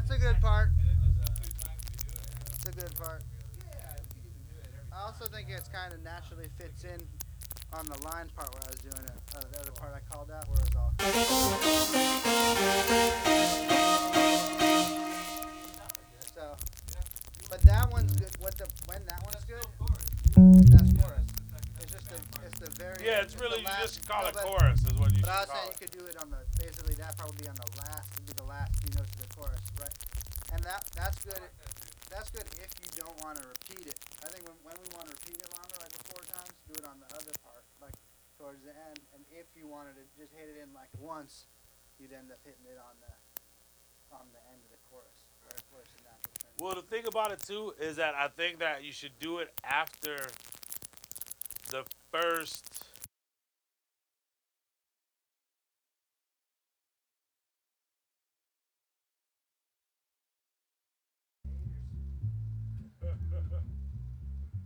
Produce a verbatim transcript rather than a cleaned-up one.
That's a good part. It's a good part. I also think it's kind of naturally fits in on the line part where I was doing it. Uh, the other part I called out where it was all. So, but that one's good. What the when that one's good? That's chorus. It's just the it's the very Yeah, it's it's really the you last. just call No, it but, chorus is what you but I should was call saying you it. could do it on the basically that part would be on the last would be the last few notes of the chorus, right? And that that's good. That's good if you don't want to repeat it. I think when, when we want to repeat it longer, like four times, do it on the other part, like towards the end. And if you wanted to just hit it in like once, you'd end up hitting it on the on the end of the chorus, right? Where it's a natural Well, the transition. thing about it too is that I think that you should do it after the first